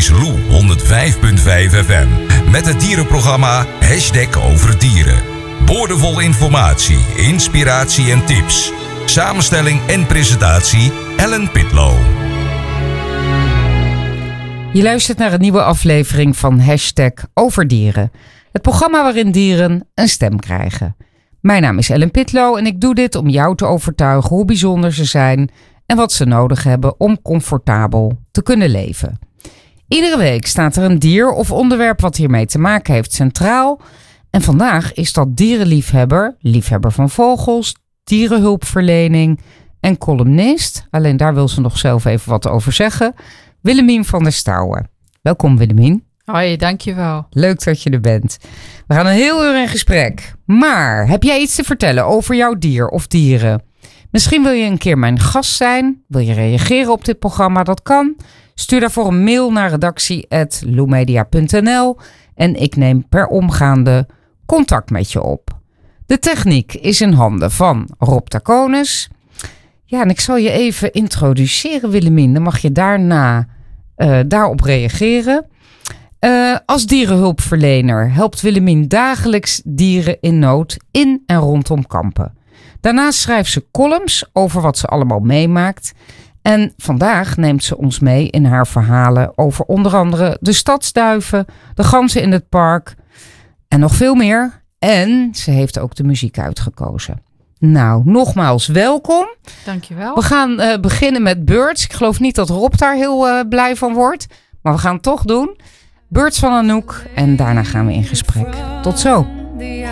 is Lou 105.5 FM. Met het dierenprogramma #over dieren. Boordevol informatie, inspiratie en tips. Samenstelling en presentatie Ellen Pitlow. Je luistert naar een nieuwe aflevering van #over dieren. Het programma waarin dieren een stem krijgen. Mijn naam is Ellen Pitlow en ik doe dit om jou te overtuigen hoe bijzonder ze zijn en wat ze nodig hebben om comfortabel te kunnen leven. Iedere week staat er een dier of onderwerp wat hiermee te maken heeft centraal. En vandaag is dat dierenliefhebber, liefhebber van vogels, dierenhulpverlening en columnist. Alleen daar wil ze nog zelf even wat over zeggen. Willemien van der Stouwen. Welkom Willemien. Hoi, dankjewel. Leuk dat je er bent. We gaan een heel uur in gesprek. Maar heb jij iets te vertellen over jouw dier of dieren? Misschien wil je een keer mijn gast zijn. Wil je reageren op dit programma? Dat kan. Stuur daarvoor een mail naar redactie@loumedia.nl en ik neem per omgaande contact met je op. De techniek is in handen van Rob Taconis. Ja, en ik zal je even introduceren, Willemien. Dan mag je daarna daarop reageren. Als dierenhulpverlener helpt Willemien dagelijks dieren in nood in en rondom kampen. Daarnaast schrijft ze columns over wat ze allemaal meemaakt. En vandaag neemt ze ons mee in haar verhalen over onder andere de stadsduiven, de ganzen in het park en nog veel meer. En ze heeft ook de muziek uitgekozen. Nou, nogmaals welkom. Dankjewel. We gaan beginnen met Birds. Ik geloof niet dat Rob daar heel blij van wordt, maar we gaan het toch doen. Birds van Anouk en daarna gaan we in gesprek. Tot zo.